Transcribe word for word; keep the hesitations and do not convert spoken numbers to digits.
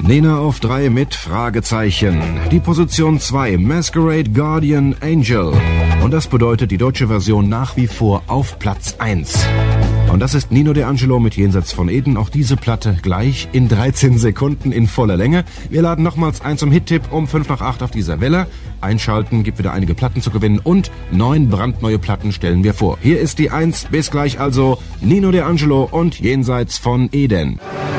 Nena auf drei mit Fragezeichen. Die Position zwei, Masquerade Guardian Angel. Und das bedeutet die deutsche Version nach wie vor auf Platz eins. Und das ist Nino D'Angelo mit Jenseits von Eden. Auch diese Platte gleich in dreizehn Sekunden in voller Länge. Wir laden nochmals ein zum Hit-Tipp um fünf nach acht auf dieser Welle. Einschalten, gibt wieder einige Platten zu gewinnen und neun brandneue Platten stellen wir vor. Hier ist die eins. Bis gleich also Nino D'Angelo und Jenseits von Eden.